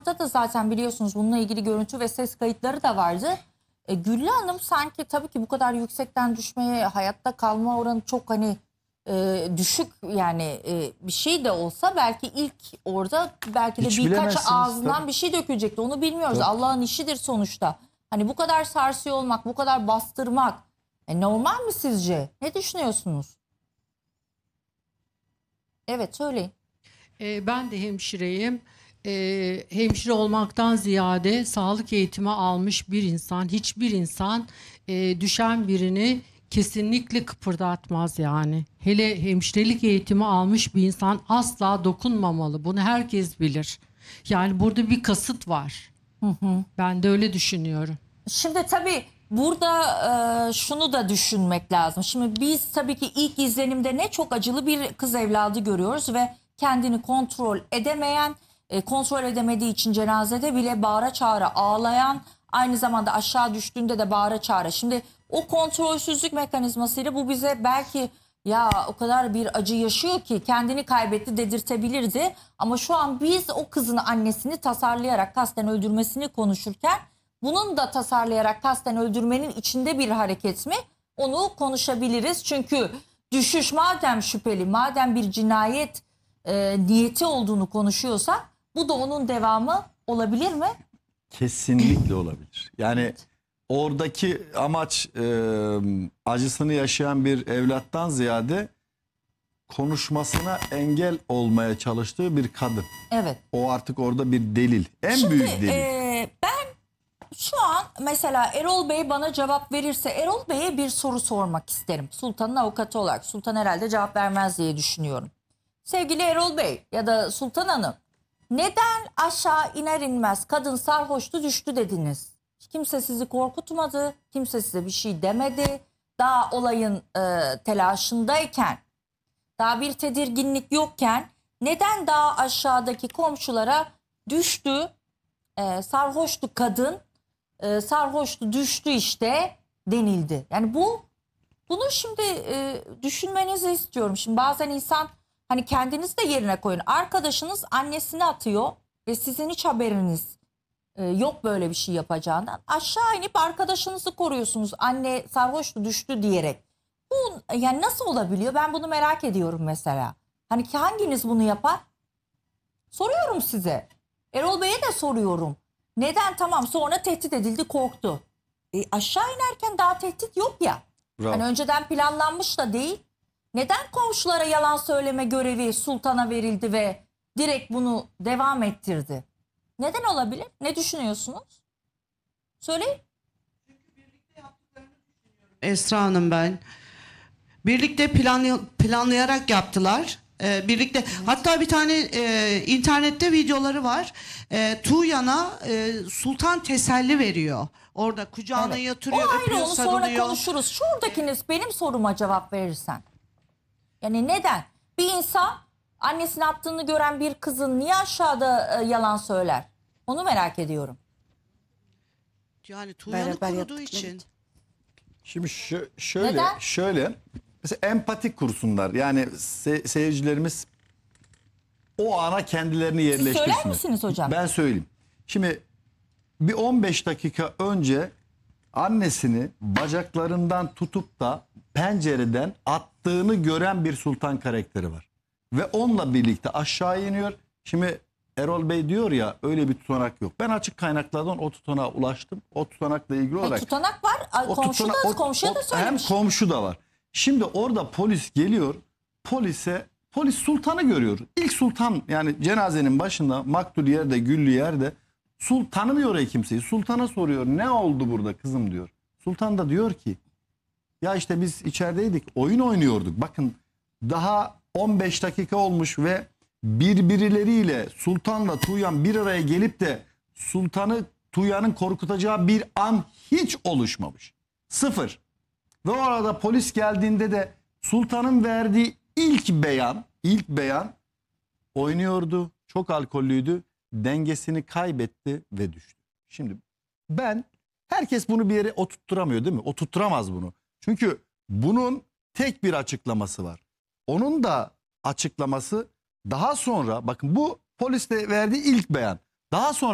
da zaten biliyorsunuz bununla ilgili görüntü ve ses kayıtları da vardı. Güllü Hanım sanki tabii ki bu kadar yüksekten düşmeye, hayatta kalma oranı çok hani düşük yani bir şey de olsa belki ilk orada belki de Hiç birkaç bilemezsiniz, ağzından tabii. bir şey dökülecekti. Onu bilmiyoruz. Tabii. Allah'ın işidir sonuçta. Hani bu kadar sarsıyor olmak, bu kadar bastırmak normal mi sizce? Ne düşünüyorsunuz? Evet, söyleyin. Ben de hemşireyim. Hemşire olmaktan ziyade sağlık eğitimi almış bir insan, hiçbir insan düşen birini kesinlikle kıpırdatmaz yani. Hele hemşirelik eğitimi almış bir insan asla dokunmamalı. Bunu herkes bilir. Yani burada bir kasıt var. Ben de öyle düşünüyorum. Şimdi tabii burada şunu da düşünmek lazım. Şimdi biz tabii ki ilk izlenimde ne çok acılı bir kız evladı görüyoruz ve kendini kontrol edemeyen, kontrol edemediği için cenazede bile bağıra çağıra ağlayan, aynı zamanda aşağı düştüğünde de bağıra çağıra. Şimdi o kontrolsüzlük mekanizmasıyla bu bize belki ya o kadar bir acı yaşıyor ki kendini kaybetti dedirtebilirdi. Ama şu an biz o kızın annesini tasarlayarak kasten öldürmesini konuşurken bunun da tasarlayarak kasten öldürmenin içinde bir hareket mi? Onu konuşabiliriz. Çünkü düşüş madem şüpheli, madem bir cinayet niyeti olduğunu konuşuyorsa bu da onun devamı olabilir mi? Kesinlikle olabilir. Yani oradaki amaç acısını yaşayan bir evlattan ziyade konuşmasına engel olmaya çalıştığı bir kadın. Evet. O artık orada bir delil. En büyük delil. Ben şu an mesela Erol Bey bana cevap verirse Erol Bey'e bir soru sormak isterim. Sultan'ın avukatı olarak. Sultan herhalde cevap vermez diye düşünüyorum. Sevgili Erol Bey ya da Sultan Hanım, neden aşağı iner inmez kadın sarhoştu düştü dediniz? Kimse sizi korkutmadı, kimse size bir şey demedi. Daha olayın telaşındayken, daha bir tedirginlik yokken neden daha aşağıdaki komşulara düştü, sarhoştu kadın, sarhoştu düştü işte denildi. Yani bunu şimdi düşünmenizi istiyorum. Şimdi bazen insan hani kendiniz de yerine koyun. Arkadaşınız annesini atıyor ve sizin hiç haberiniz yok böyle bir şey yapacağından. Aşağı inip arkadaşınızı koruyorsunuz. Anne sarhoştu düştü diyerek. Bu yani nasıl olabiliyor? Ben bunu merak ediyorum mesela. Hani hanginiz bunu yapar? Soruyorum size. Erol Bey'e de soruyorum. Neden tamam sonra tehdit edildi korktu. Aşağı inerken daha tehdit yok ya. Bravo. Hani önceden planlanmış da değil. Neden komşulara yalan söyleme görevi sultana verildi ve direkt bunu devam ettirdi? Neden olabilir? Ne düşünüyorsunuz? Söyleyin. Esra Hanım ben. Birlikte planlayarak yaptılar. Birlikte hatta bir tane internette videoları var. Tuğyan'a Sultan teselli veriyor. Orada kucağına Evet. yatırıyor, O ayrı, öpüyor, onu sonra sarılıyor. konuşuruz. Şuradakiniz benim soruma cevap verirsen. Yani neden? Bir insan annesini attığını gören bir kızın niye aşağıda yalan söyler? Onu merak ediyorum. Yani Tuğyan'ı koruduğu için. Şimdi şöyle Neden? şöyle mesela empati kursunlar. Yani seyircilerimiz o ana kendilerini yerleştirsinler. söyler misiniz hocam? Ben söyleyeyim. Şimdi bir 15 dakika önce annesini bacaklarından tutup da pencereden attığını gören bir sultan karakteri var. Ve onunla birlikte aşağı iniyor. Şimdi Erol Bey diyor ya öyle bir tutanak yok. Ben açık kaynaklardan o tutanağa ulaştım. O tutanakla ilgili olarak. Tutanak var. Komşuya da söylemiş. Hem komşu da var. Şimdi orada polis geliyor. Polis sultanı görüyor. İlk sultan yani cenazenin başında maktul yerde, güllü yerde. Tanımıyor ya kimseyi. Sultana soruyor ne oldu burada kızım diyor. Sultan da diyor ki ya işte biz içerideydik oyun oynuyorduk. Bakın daha 15 dakika olmuş ve birbirleriyle Sultan'la Tuğyan bir araya gelip de Sultan'ı Tuğyan'ın korkutacağı bir an hiç oluşmamış. Sıfır. Ve o arada polis geldiğinde de Sultan'ın verdiği ilk beyan oynuyordu. Çok alkollüydü. Dengesini kaybetti ve düştü. Şimdi herkes bunu bir yere oturtturamıyor değil mi? Oturtturamaz bunu. Çünkü bunun tek bir açıklaması var. Onun da açıklaması daha sonra bakın bu polisle verdiği ilk beyan. Daha sonra